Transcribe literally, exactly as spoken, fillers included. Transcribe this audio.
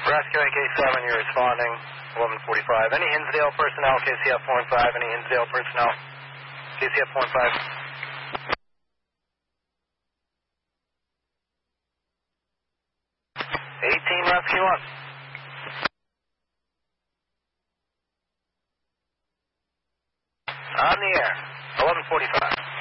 Rescue K seven, you're responding, eleven forty-five. Any Hinsdale personnel, K C F four and five, any Hinsdale personnel, K C F four and five. eighteen, Rescue one. On the air, eleven forty-five.